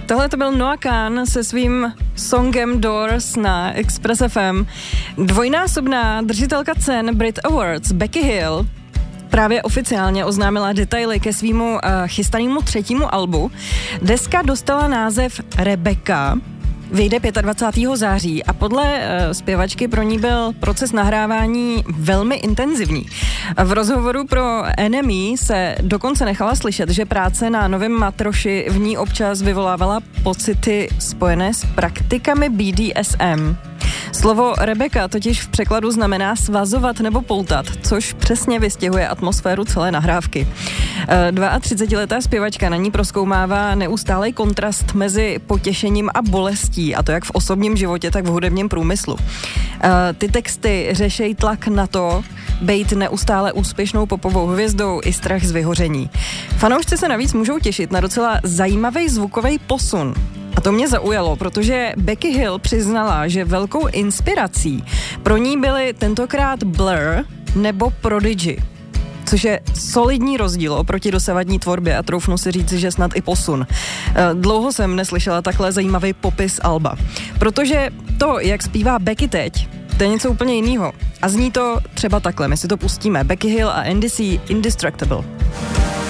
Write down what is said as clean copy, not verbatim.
Tohle to byl Noah Kahan se svým songem Doors na Express FM. Dvojnásobná držitelka cen Brit Awards Becky Hill právě oficiálně oznámila detaily ke svýmu chystanému 3. albu. Deska dostala název Rebecca, vyjde 25. září a podle zpěvačky pro ní byl proces nahrávání velmi intenzivní. V rozhovoru pro NME se dokonce nechala slyšet, že práce na novém matroši v ní občas vyvolávala pocity spojené s praktikami BDSM. Slovo Rebecca totiž v překladu znamená svazovat nebo poutat, což přesně vystihuje atmosféru celé nahrávky. 32letá zpěvačka na ní prozkoumává neustálej kontrast mezi potěšením a bolestí, a to jak v osobním životě, tak v hudebním průmyslu. Ty texty řešejí tlak na to, být neustále úspěšnou popovou hvězdou i strach z vyhoření. Fanoušci se navíc můžou těšit na docela zajímavý zvukový posun. A to mě zaujalo, protože Becky Hill přiznala, že velkou inspirací pro ní byly tentokrát Blur nebo Prodigy, což je solidní rozdíl oproti dosavadní tvorbě a troufnu si říct, že snad i posun. Dlouho jsem neslyšela takhle zajímavý popis alba, protože to, jak zpívá Becky teď, to je něco úplně jiného. A zní to třeba takhle, my si to pustíme. Becky Hill a NDC Indestructible.